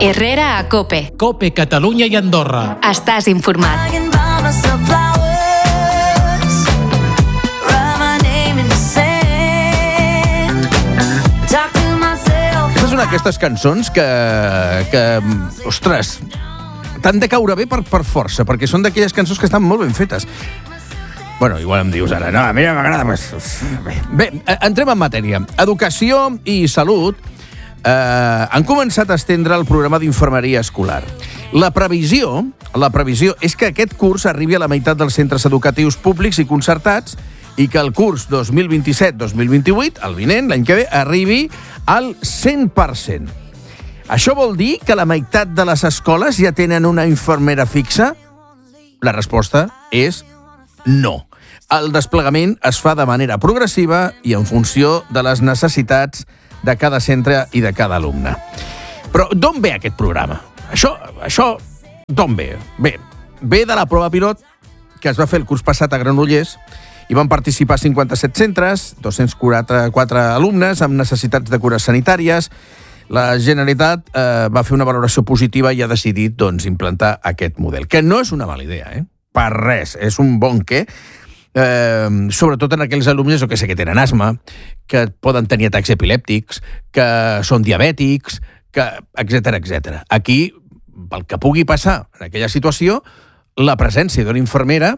Herrera a COPE. COPE, Catalunya i Andorra. Estàs informat. Aquestes són aquestes cançons que ostres, t'han de caure bé per força, perquè són d'aquelles cançons que estan molt ben fetes. Bueno, igual em dius ara, no, a mi m'agrada més. Bé, entrem en matèria. Educació i salut han començat a estendre el programa d'infermeria escolar. La previsió és que aquest curs arribi a la meitat dels centres educatius públics i concertats i que el curs 2027-2028, el vinent, l'any que ve, arribi al 100%. Això vol dir que la meitat de les escoles ja tenen una infermera fixa? La resposta és no. El desplegament es fa de manera progressiva i en funció de les necessitats de cada centre i de cada alumne. Però d'on ve aquest programa? Això d'on ve? Bé, ve de la prova pilot que es va fer el curs passat a Granollers. Hi van participar 57 centres, 244 alumnes amb necessitats de cures sanitàries. La Generalitat va fer una valoració positiva i ha decidit implantar aquest model, que no és una mala idea, per res, és un bon què, sobretot en aquells alumnes que tenen asma, que poden tenir atacs epilèptics, que són diabètics, etc. Aquí, pel que pugui passar en aquella situació, la presència d'una infermera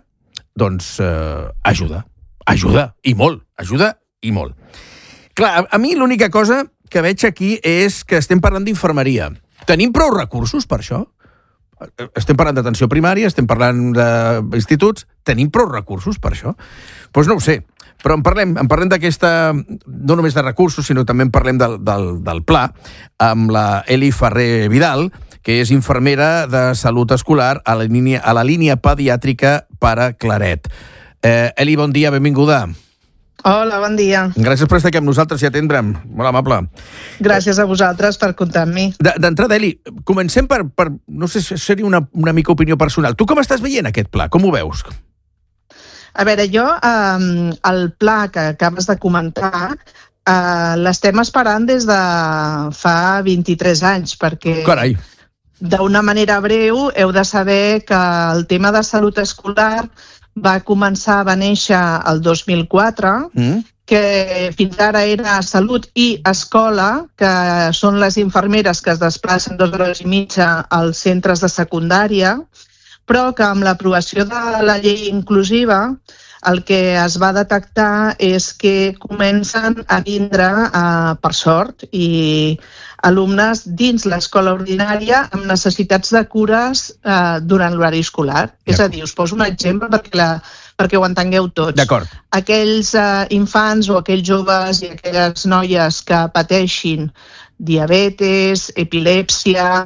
ajuda i molt. Clar, a mi l'única cosa que veig aquí és que estem parlant d'infermeria. Tenim prou recursos per això? Estem parlant d'atenció primària, estem parlant d'instituts, tenim prou recursos per això? Doncs no ho sé, però en parlem d'aquesta, no només de recursos, sinó també en parlem del pla, amb la Eli Ferrer Vidal, que és infermera de salut escolar a la línia pediàtrica Pare Claret. Eli, bon dia, benvinguda. Hola, bon dia. Gràcies per estar aquí amb nosaltres i atendre'm. Molt amable. Gràcies a vosaltres per comptar amb mi. D'entrada, Eli, comencem per no sé si seria una mica opinió personal. Tu com estàs veient aquest pla? Com ho veus? A veure, jo el pla que acabes de comentar l'estem esperant des de fa 23 anys, perquè Carai. D'una manera breu heu de saber que el tema de salut escolar va néixer el 2004, que fins ara era salut i escola, que són les infermeres que es desplacen 2 hores i mitja als centres de secundària, però que amb l'aprovació de la llei inclusiva el que es va detectar és que comencen a vindre, per sort, i alumnes dins l'escola ordinària amb necessitats de cures durant l'horari escolar. És a dir, us poso un exemple perquè ho entengueu tots. D'acord. Aquells infants o aquells joves i aquelles noies que pateixin diabetes, epilèpsia,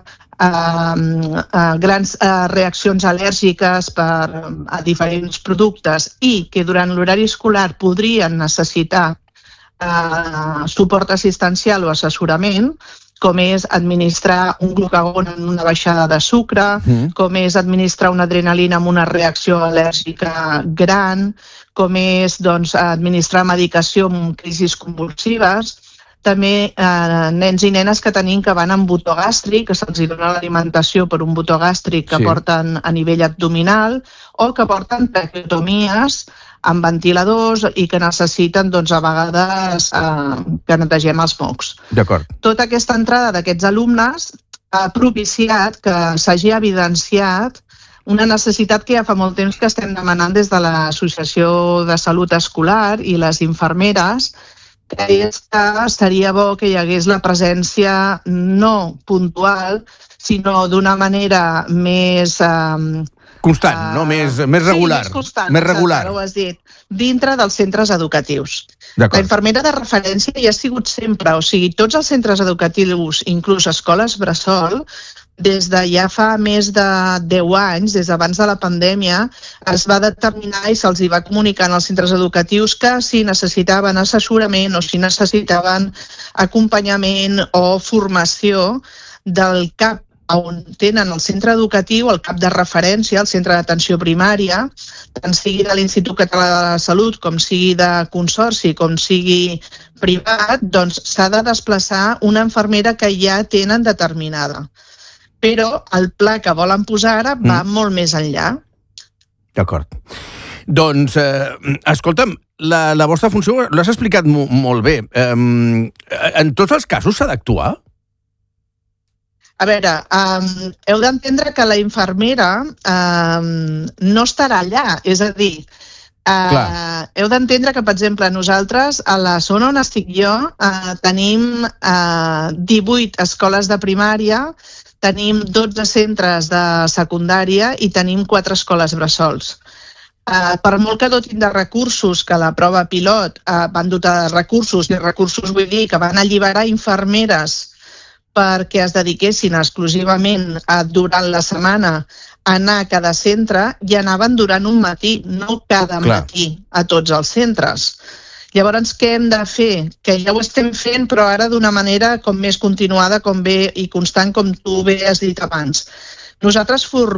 grans reaccions al·lèrgiques a diferents productes i que durant l'horari escolar podrien necessitar suport assistencial o assessorament, com és administrar un glucagon en una baixada de sucre, com és administrar una adrenalina amb una reacció al·lèrgica gran, com és administrar medicació amb crisis convulsives. També nens i nenes que tenim que van amb botó gàstric, que se'ls dona l'alimentació per un botó gàstric que porten a nivell abdominal o que porten traqueotomies amb ventiladors i que necessiten a vegades que netegem els mocs. D'acord. Tota aquesta entrada d'aquests alumnes ha propiciat que s'hagi evidenciat una necessitat que ja fa molt temps que estem demanant des de l'Associació de Salut Escolar i les infermeres, que és que seria bo que hi hagués la presència no puntual, sinó d'una manera més constant, no? Més regular. Sí, més constant, més regular. Ho has dit, dintre dels centres educatius. La infermera de referència hi ha sigut sempre, o sigui, tots els centres educatius, inclús escoles bressol, des de ja fa més de 10 anys, des d'abans de la pandèmia, es va determinar i se'ls va comunicar als centres educatius que si necessitaven assessorament o si necessitaven acompanyament o formació del CAP on tenen el centre educatiu, el CAP de referència, el centre d'atenció primària, tant sigui de l'Institut Català de la Salut com sigui de consorci, com sigui privat, doncs s'ha de desplaçar una infermera que ja tenen determinada. però el pla que volen posar ara va molt més enllà. D'acord. Doncs, escolta'm, la vostra funció l'has explicat molt bé. En tots els casos s'ha d'actuar? A veure, heu d'entendre que la infermera no estarà allà, és a dir, heu d'entendre que, per exemple, nosaltres, a la zona on estic jo, tenim 18 escoles de primària, tenim 12 centres de secundària i tenim 4 escoles bressols. Per molt que dotin de recursos, que la prova pilot van dotar de recursos, i recursos vull dir que van alliberar infermeres perquè es dediquessin exclusivament durant la setmana a anar a cada centre, i anaven durant un matí, no cada matí a tots els centres. Llavors, què hem de fer? Que ja ho estem fent, però ara d'una manera com més continuada, com bé i constant, com tu bé has dit abans. Nosaltres